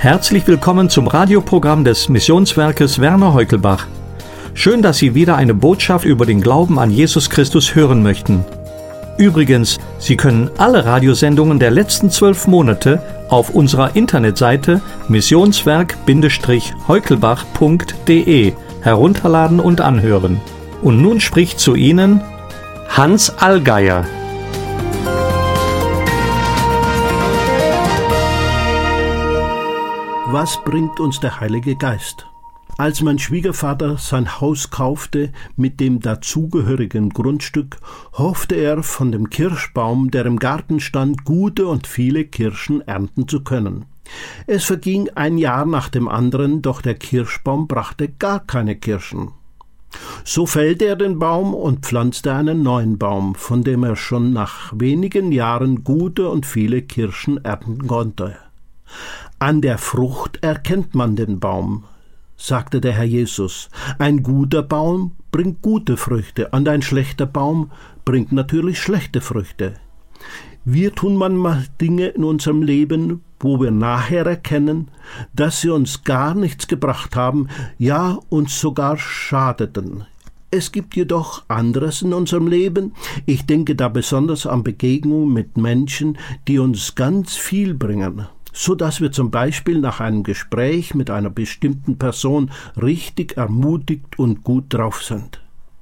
Herzlich willkommen zum Radioprogramm des Missionswerkes Werner Heukelbach. Schön, dass Sie wieder eine Botschaft über den Glauben an Jesus Christus hören möchten. Übrigens, Sie können alle Radiosendungen der letzten 12 Monate auf unserer Internetseite missionswerk-heukelbach.de herunterladen und anhören. Und nun spricht zu Ihnen Hans Allgeier. Was bringt uns der Heilige Geist? Als mein Schwiegervater sein Haus kaufte mit dem dazugehörigen Grundstück, hoffte er, von dem Kirschbaum, der im Garten stand, gute und viele Kirschen ernten zu können. Es verging ein Jahr nach dem anderen, doch der Kirschbaum brachte gar keine Kirschen. So fällte er den Baum und pflanzte einen neuen Baum, von dem er schon nach wenigen Jahren gute und viele Kirschen ernten konnte. An der Frucht erkennt man den Baum, sagte der Herr Jesus. Ein guter Baum bringt gute Früchte und ein schlechter Baum bringt natürlich schlechte Früchte. Wir tun manchmal Dinge in unserem Leben, wo wir nachher erkennen, dass sie uns gar nichts gebracht haben, ja uns sogar schadeten. Es gibt jedoch anderes in unserem Leben. Ich denke da besonders an Begegnungen mit Menschen, die uns ganz viel bringen, so dass wir zum Beispiel nach einem Gespräch mit einer bestimmten Person richtig ermutigt und gut drauf sind.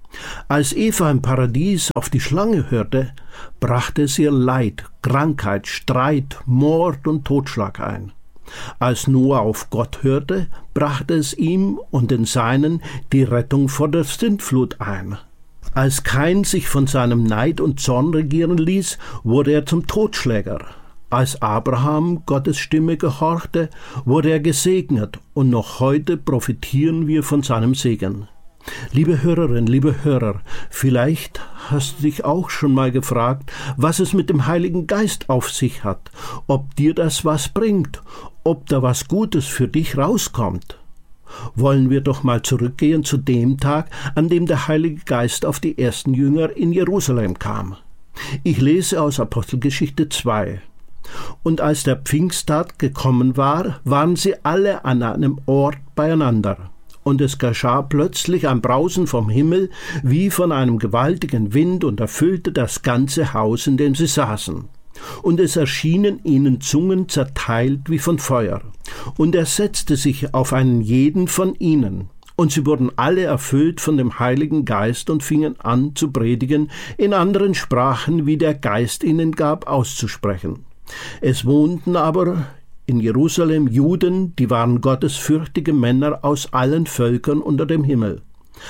Als Eva im Paradies auf die Schlange hörte, brachte es ihr Leid, Krankheit, Streit, Mord und Totschlag ein. Als Noah auf Gott hörte, brachte es ihm und den Seinen die Rettung vor der Sintflut ein. Als Kain sich von seinem Neid und Zorn regieren ließ, wurde er zum Totschläger. Als Abraham Gottes Stimme gehorchte, wurde er gesegnet, und noch heute profitieren wir von seinem Segen. Liebe Hörerinnen, liebe Hörer, vielleicht hast du dich auch schon mal gefragt, was es mit dem Heiligen Geist auf sich hat, ob dir das was bringt, ob da was Gutes für dich rauskommt. Wollen wir doch mal zurückgehen zu dem Tag, an dem der Heilige Geist auf die ersten Jünger in Jerusalem kam. Ich lese aus Apostelgeschichte 2. Und als der Pfingsttag gekommen war, waren sie alle an einem Ort beieinander. Und es geschah plötzlich ein Brausen vom Himmel, wie von einem gewaltigen Wind, und erfüllte das ganze Haus, in dem sie saßen. Und es erschienen ihnen Zungen zerteilt wie von Feuer. Und er setzte sich auf einen jeden von ihnen. Und sie wurden alle erfüllt von dem Heiligen Geist und fingen an zu predigen, in anderen Sprachen, wie der Geist ihnen gab, auszusprechen. Es wohnten aber in Jerusalem Juden, die waren gottesfürchtige Männer aus allen Völkern unter dem Himmel.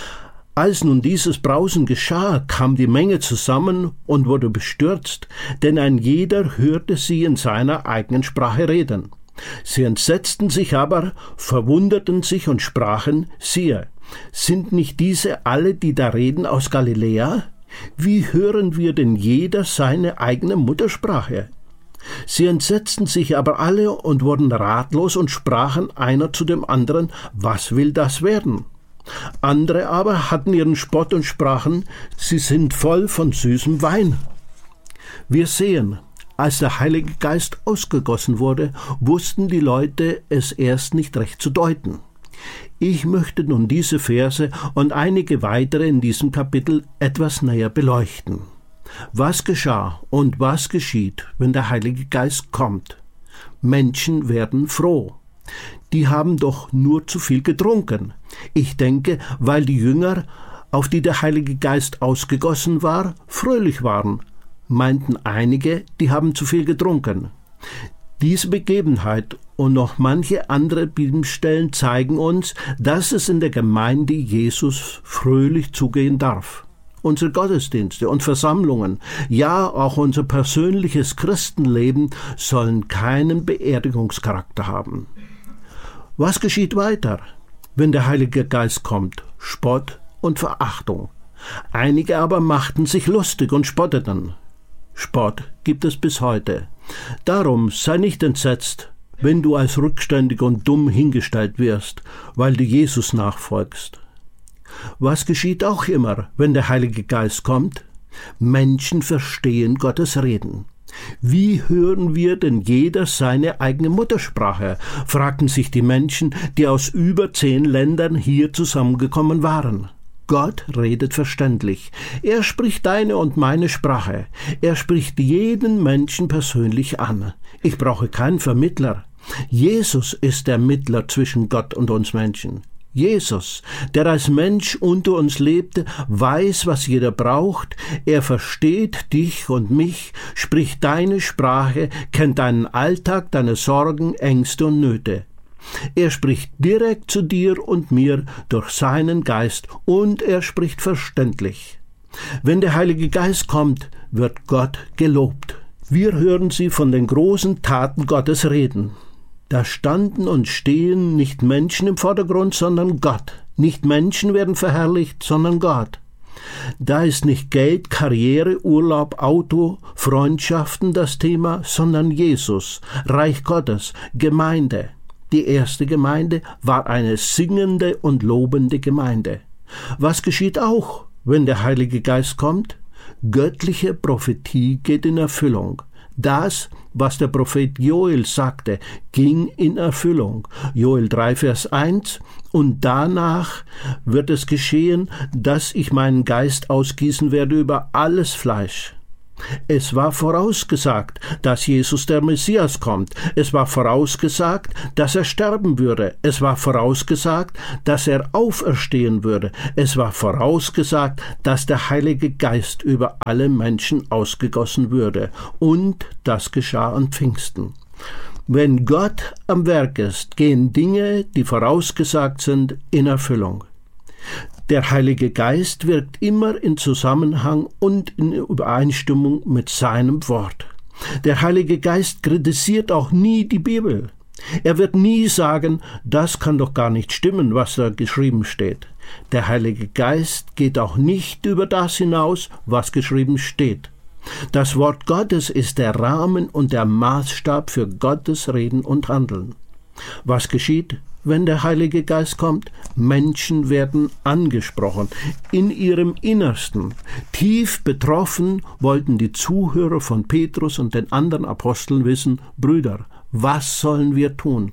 Als nun dieses Brausen geschah, kam die Menge zusammen und wurde bestürzt, denn ein jeder hörte sie in seiner eigenen Sprache reden. Sie entsetzten sich aber, verwunderten sich und sprachen: Siehe, sind nicht diese alle, die da reden, aus Galiläa? Wie hören wir denn jeder seine eigene Muttersprache? Sie entsetzten sich aber alle und wurden ratlos und sprachen einer zu dem anderen: Was will das werden? Andere aber hatten ihren Spott und sprachen: Sie sind voll von süßem Wein. Wir sehen, als der Heilige Geist ausgegossen wurde, wussten die Leute es erst nicht recht zu deuten. Ich möchte nun diese Verse und einige weitere in diesem Kapitel etwas näher beleuchten. Was geschah und was geschieht, wenn der Heilige Geist kommt? Menschen werden froh. Die haben doch nur zu viel getrunken. Ich denke, weil die Jünger, auf die der Heilige Geist ausgegossen war, fröhlich waren, meinten einige, die haben zu viel getrunken. Diese Begebenheit und noch manche andere Bibelstellen zeigen uns, dass es in der Gemeinde Jesus fröhlich zugehen darf. Unsere Gottesdienste und Versammlungen, ja auch unser persönliches Christenleben sollen keinen Beerdigungscharakter haben. Was geschieht weiter, wenn der Heilige Geist kommt? Spott und Verachtung. Einige aber machten sich lustig und spotteten. Spott gibt es bis heute. Darum sei nicht entsetzt, wenn du als rückständig und dumm hingestellt wirst, weil du Jesus nachfolgst. Was geschieht auch immer, wenn der Heilige Geist kommt? Menschen verstehen Gottes Reden. Wie hören wir denn jeder seine eigene Muttersprache? Fragten sich die Menschen, die aus über 10 Ländern hier zusammengekommen waren. Gott redet verständlich. Er spricht deine und meine Sprache. Er spricht jeden Menschen persönlich an. Ich brauche keinen Vermittler. Jesus ist der Mittler zwischen Gott und uns Menschen. Jesus, der als Mensch unter uns lebte, weiß, was jeder braucht. Er versteht dich und mich, spricht deine Sprache, kennt deinen Alltag, deine Sorgen, Ängste und Nöte. Er spricht direkt zu dir und mir durch seinen Geist und er spricht verständlich. Wenn der Heilige Geist kommt, wird Gott gelobt. Wir hören sie von den großen Taten Gottes reden. Da standen und stehen nicht Menschen im Vordergrund, sondern Gott. Nicht Menschen werden verherrlicht, sondern Gott. Da ist nicht Geld, Karriere, Urlaub, Auto, Freundschaften das Thema, sondern Jesus, Reich Gottes, Gemeinde. Die erste Gemeinde war eine singende und lobende Gemeinde. Was geschieht auch, wenn der Heilige Geist kommt? Göttliche Prophetie geht in Erfüllung. Das, was der Prophet Joel sagte, ging in Erfüllung. Joel 3, Vers 1. Und danach wird es geschehen, dass ich meinen Geist ausgießen werde über alles Fleisch. Es war vorausgesagt, dass Jesus der Messias kommt. Es war vorausgesagt, dass er sterben würde. Es war vorausgesagt, dass er auferstehen würde. Es war vorausgesagt, dass der Heilige Geist über alle Menschen ausgegossen würde. Und das geschah an Pfingsten. Wenn Gott am Werk ist, gehen Dinge, die vorausgesagt sind, in Erfüllung. Der Heilige Geist wirkt immer in Zusammenhang und in Übereinstimmung mit seinem Wort. Der Heilige Geist kritisiert auch nie die Bibel. Er wird nie sagen, das kann doch gar nicht stimmen, was da geschrieben steht. Der Heilige Geist geht auch nicht über das hinaus, was geschrieben steht. Das Wort Gottes ist der Rahmen und der Maßstab für Gottes Reden und Handeln. Was geschieht, wenn der Heilige Geist kommt? Menschen werden angesprochen, in ihrem Innersten. Tief betroffen wollten die Zuhörer von Petrus und den anderen Aposteln wissen, Brüder, was sollen wir tun?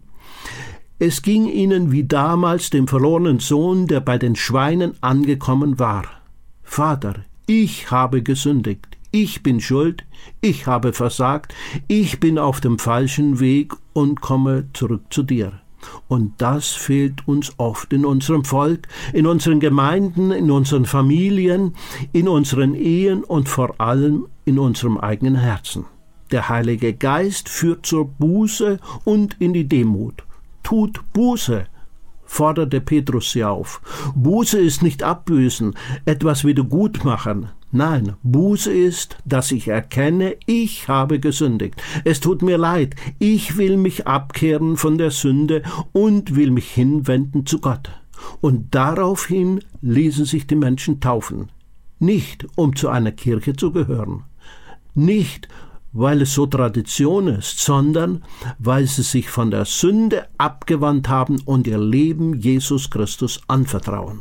Es ging ihnen wie damals dem verlorenen Sohn, der bei den Schweinen angekommen war. Vater, ich habe gesündigt. Ich bin schuld, ich habe versagt, ich bin auf dem falschen Weg und komme zurück zu dir. Und das fehlt uns oft in unserem Volk, in unseren Gemeinden, in unseren Familien, in unseren Ehen und vor allem in unserem eigenen Herzen. Der Heilige Geist führt zur Buße und in die Demut. Tut Buße, forderte Petrus sie auf. Buße ist nicht abbüßen, etwas wieder gut machen. Nein, Buße ist, dass ich erkenne, ich habe gesündigt. Es tut mir leid, ich will mich abkehren von der Sünde und will mich hinwenden zu Gott. Und daraufhin ließen sich die Menschen taufen. Nicht, um zu einer Kirche zu gehören. Nicht, weil es so Tradition ist, sondern weil sie sich von der Sünde abgewandt haben und ihr Leben Jesus Christus anvertrauen.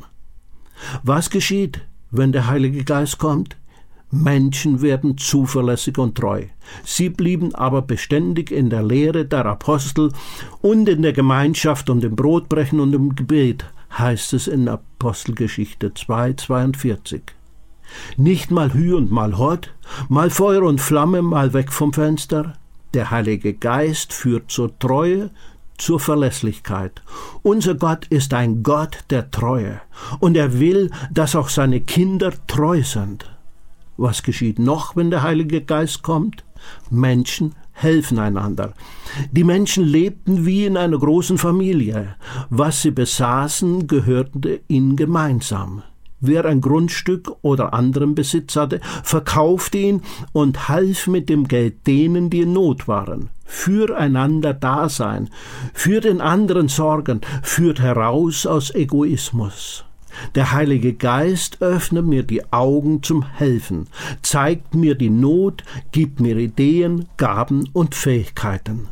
Was geschieht, wenn der Heilige Geist kommt? Menschen werden zuverlässig und treu. Sie blieben aber beständig in der Lehre der Apostel und in der Gemeinschaft und im Brotbrechen und im Gebet, heißt es in Apostelgeschichte 2,42. Nicht mal Hü und mal Hott, mal Feuer und Flamme, mal weg vom Fenster. Der Heilige Geist führt zur Treue, zur Verlässlichkeit. Unser Gott ist ein Gott der Treue und er will, dass auch seine Kinder treu sind. Was geschieht noch, wenn der Heilige Geist kommt? Menschen helfen einander. Die Menschen lebten wie in einer großen Familie. Was sie besaßen, gehörte ihnen gemeinsam. Wer ein Grundstück oder anderen Besitz hatte, verkaufte ihn und half mit dem Geld denen, die in Not waren. Füreinander da sein, für den anderen sorgen, führt heraus aus Egoismus. Der Heilige Geist öffnet mir die Augen zum Helfen, zeigt mir die Not, gibt mir Ideen, Gaben und Fähigkeiten.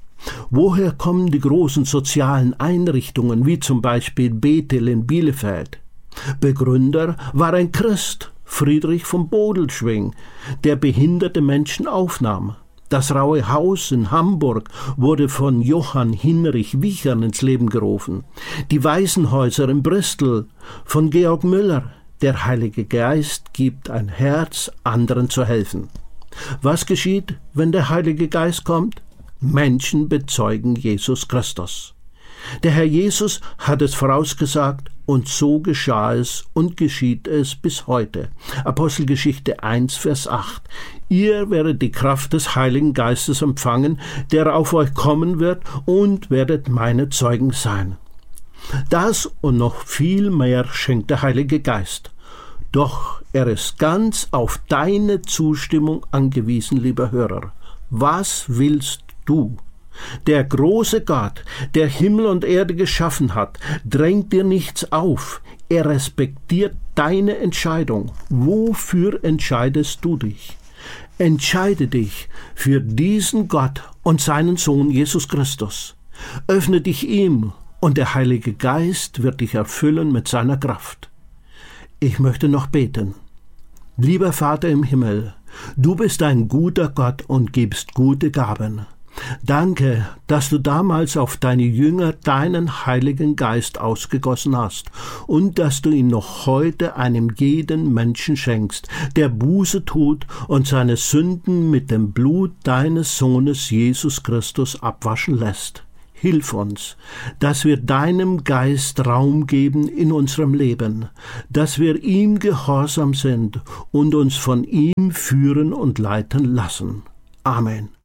Woher kommen die großen sozialen Einrichtungen, wie zum Beispiel Bethel in Bielefeld? Begründer war ein Christ, Friedrich von Bodelschwingh, der behinderte Menschen aufnahm. Das Raue Haus in Hamburg wurde von Johann Hinrich Wichern ins Leben gerufen. Die Waisenhäuser in Bristol von Georg Müller. Der Heilige Geist gibt ein Herz, anderen zu helfen. Was geschieht, wenn der Heilige Geist kommt? Menschen bezeugen Jesus Christus. Der Herr Jesus hat es vorausgesagt und so geschah es und geschieht es bis heute. Apostelgeschichte 1, Vers 8. Ihr werdet die Kraft des Heiligen Geistes empfangen, der auf euch kommen wird, und werdet meine Zeugen sein. Das und noch viel mehr schenkt der Heilige Geist. Doch er ist ganz auf deine Zustimmung angewiesen, lieber Hörer. Was willst du? Der große Gott, der Himmel und Erde geschaffen hat, drängt dir nichts auf. Er respektiert deine Entscheidung. Wofür entscheidest du dich? Entscheide dich für diesen Gott und seinen Sohn Jesus Christus. Öffne dich ihm und der Heilige Geist wird dich erfüllen mit seiner Kraft. Ich möchte noch beten. Lieber Vater im Himmel, du bist ein guter Gott und gibst gute Gaben. Danke, dass du damals auf deine Jünger deinen Heiligen Geist ausgegossen hast und dass du ihn noch heute einem jeden Menschen schenkst, der Buße tut und seine Sünden mit dem Blut deines Sohnes Jesus Christus abwaschen lässt. Hilf uns, dass wir deinem Geist Raum geben in unserem Leben, dass wir ihm gehorsam sind und uns von ihm führen und leiten lassen. Amen.